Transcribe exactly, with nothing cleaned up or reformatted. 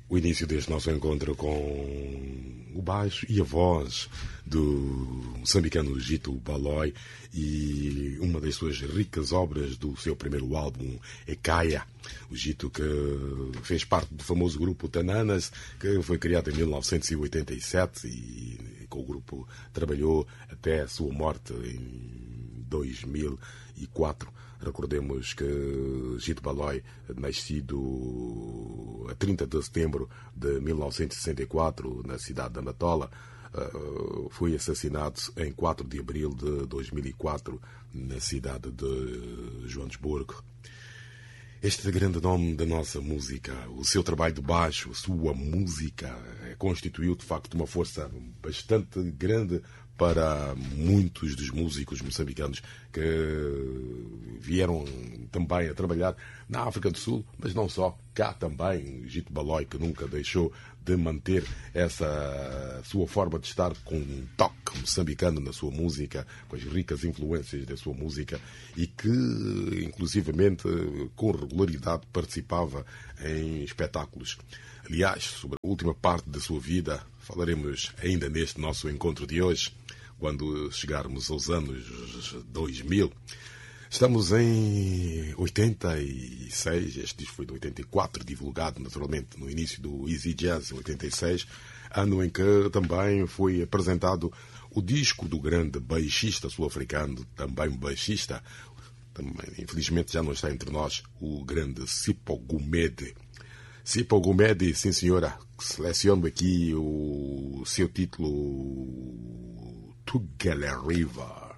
O início deste nosso encontro com o baixo e a voz do moçambicano Gito Balói e uma das suas ricas obras do seu primeiro álbum, Ekaya. O Gito, que fez parte do famoso grupo Tananas, que foi criado em mil novecentos e oitenta e sete e com o grupo trabalhou até a sua morte em dois mil e quatro. Recordemos que Gito Balói, nascido a trinta de setembro de mil novecentos e sessenta e quatro na cidade de Matola, foi assassinado em quatro de abril de dois mil e quatro na cidade de Joanesburgo. Este grande nome da nossa música, o seu trabalho de baixo, a sua música, constituiu de facto uma força bastante grande para muitos dos músicos moçambicanos que vieram também a trabalhar na África do Sul, mas não só, cá também, Gito Balói, que nunca deixou de manter essa sua forma de estar com um toque moçambicano na sua música, com as ricas influências da sua música e que, inclusivamente, com regularidade participava em espetáculos. Aliás, sobre a última parte da sua vida, falaremos ainda neste nosso encontro de hoje, quando chegarmos aos anos dois mil. Estamos em oitenta e seis, este disco foi de oitenta e quatro, divulgado naturalmente no início do Easy Jazz, oitenta e seis, ano em que também foi apresentado o disco do grande baixista sul-africano, também baixista, também, infelizmente já não está entre nós, o grande Sipho Gumede. Sipho Gumede, sim senhora, seleciono aqui o seu título Tugela River.